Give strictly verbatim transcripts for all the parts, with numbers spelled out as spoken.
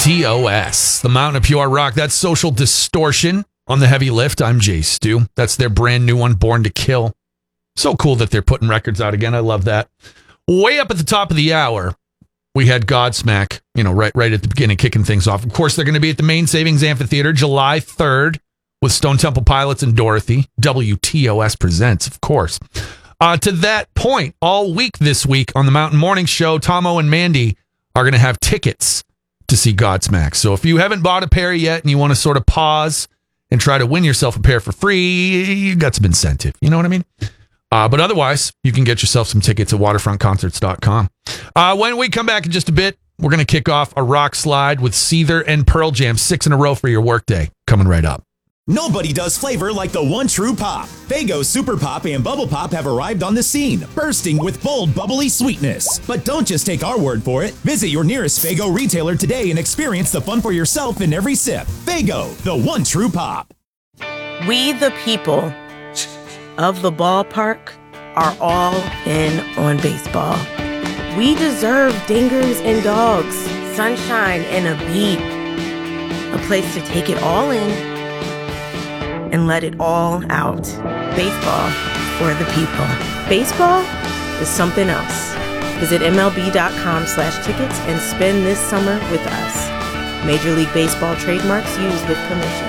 T O S, the Mountain of Pure Rock. That's Social Distortion on the heavy lift. I'm Jay Stu. That's their brand new one, Born to Kill. So cool that they're putting records out again. I love that. Way up at the top of the hour, we had Godsmack, you know, right, right at the beginning, kicking things off. Of course, they're going to be at the Main Savings Amphitheater July third with Stone Temple Pilots and Dorothy. W T O S presents, of course. Uh, to that point, all week this week on the Mountain Morning Show, Tomo and Mandy are going to have tickets to see Godsmack. So if you haven't bought a pair yet and you want to sort of pause and try to win yourself a pair for free, you got some incentive. You know what I mean? Uh, but otherwise, you can get yourself some tickets at waterfront concerts dot com. Uh, when we come back in just a bit, we're going to kick off a rock slide with Seether and Pearl Jam, six in a row for your workday. Coming right up. Nobody does flavor like the one true pop. Faygo Super Pop and Bubble Pop have arrived on the scene, bursting with bold, bubbly sweetness. But don't just take our word for it. Visit your nearest Faygo retailer today and experience the fun for yourself in every sip. Faygo, the one true pop. We the people of the ballpark are all in on baseball. We deserve dingers and dogs, sunshine and a beat, a place to take it all in and let it all out. Baseball for the people. Baseball is something else. Visit M L B dot com slash tickets and spend this summer with us. Major League Baseball trademarks used with permission.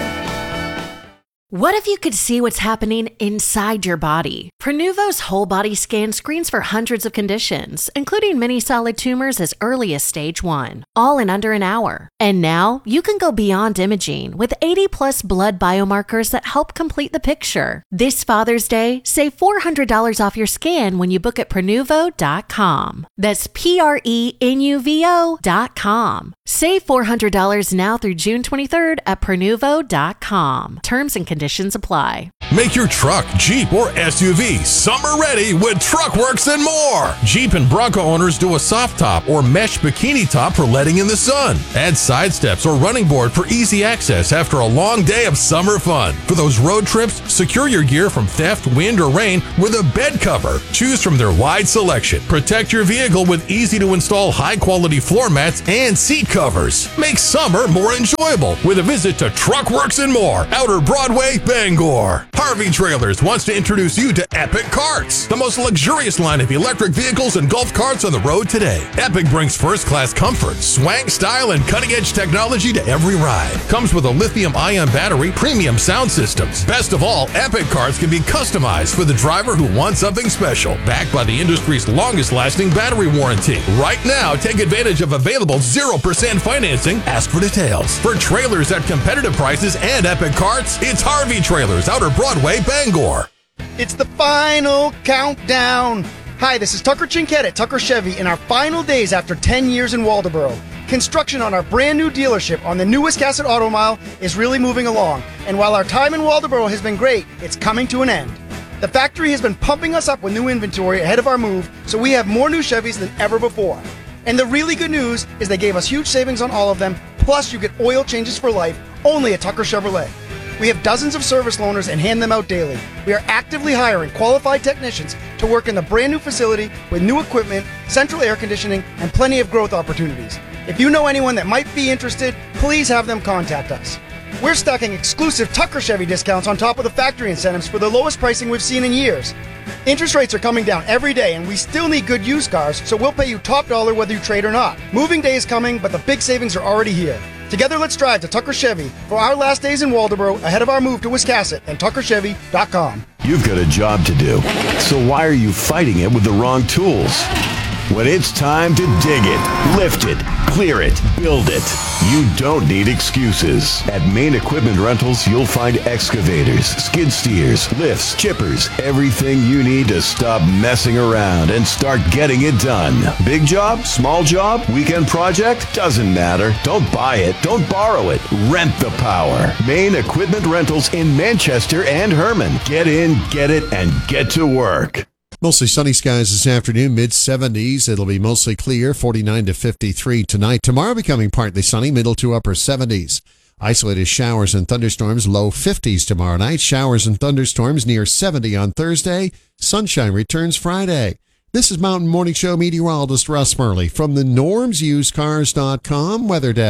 What if you could see what's happening inside your body? Prenuvo's whole body scan screens for hundreds of conditions, including many solid tumors as early as stage one, all in under an hour. And now you can go beyond imaging with eighty plus blood biomarkers that help complete the picture. This Father's Day, save four hundred dollars off your scan when you book at Prenuvo dot com. That's P R E N U V O dot com. Save four hundred dollars now through June twenty-third at Prenuvo dot com. Terms and conditions apply. Make your truck, Jeep, or S U V summer ready with TruckWorks and more. Jeep and Bronco owners do a soft top or mesh bikini top for letting in the sun. Add side steps or running board for easy access after a long day of summer fun. For those road trips, secure your gear from theft, wind, or rain with a bed cover. Choose from their wide selection. Protect your vehicle with easy-to-install high-quality floor mats and seat covers. Make summer more enjoyable with a visit to TruckWorks and More, Outer Broadway, Bangor. Harvey Trailers wants to introduce you to Epic Carts, the most luxurious line of electric vehicles and golf carts on the road today. Epic brings first-class comfort, swank, style, and cutting-edge technology to every ride. Comes with a lithium-ion battery, premium sound systems. Best of all, Epic Carts can be customized for the driver who wants something special. Backed by the industry's longest-lasting battery warranty. Right now, take advantage of available zero percent financing. Ask for details. For trailers at competitive prices and Epic Carts, it's Harvey Trailers, Outer Broadway, Bangor. It's the final countdown. Hi, this is Tucker Chinkett at Tucker Chevy in our final days after ten years in Waldoboro. Construction on our brand new dealership on the new Wiscasset Auto Mile is really moving along. And while our time in Waldoboro has been great, it's coming to an end. The factory has been pumping us up with new inventory ahead of our move, so we have more new Chevys than ever before. And the really good news is they gave us huge savings on all of them, plus you get oil changes for life only at Tucker Chevrolet. We have dozens of service loaners and hand them out daily. We are actively hiring qualified technicians to work in the brand new facility with new equipment, central air conditioning, and plenty of growth opportunities. If you know anyone that might be interested, please have them contact us. We're stacking exclusive Tucker Chevy discounts on top of the factory incentives for the lowest pricing we've seen in years. Interest rates are coming down every day, and we still need good used cars, so we'll pay you top dollar whether you trade or not. Moving day is coming, but the big savings are already here. Together, let's drive to Tucker Chevy for our last days in Waldoboro ahead of our move to Wiscasset and Tucker Chevy dot com. You've got a job to do, so why are you fighting it with the wrong tools? When it's time to dig it, lift it, clear it, build it, you don't need excuses. At Main Equipment Rentals, you'll find excavators, skid steers, lifts, chippers, everything you need to stop messing around and start getting it done. Big job, small job, weekend project, doesn't matter. Don't buy it, don't borrow it, rent the power. Main Equipment Rentals in Manchester and Herman. Get in, get it, and get to work. Mostly sunny skies this afternoon, mid seventies. It'll be mostly clear, forty-nine to fifty-three tonight. Tomorrow becoming partly sunny, middle to upper seventies. Isolated showers and thunderstorms, low fifties tomorrow night. Showers and thunderstorms near seventy on Thursday. Sunshine returns Friday. This is Mountain Morning Show meteorologist Russ Murley from the norms used cars dot com Weather Desk.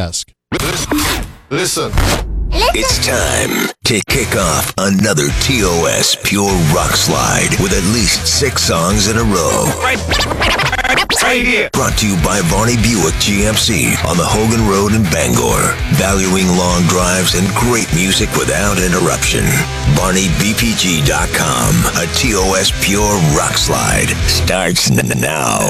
Listen. It's time to kick off another T O S Pure Rock Slide with at least six songs in a row. Right, right here. Brought to you by Varney Buick G M C on the Hogan Road in Bangor. Valuing long drives and great music without interruption. Varney B P G dot com. A T O S Pure Rock Slide starts n- now.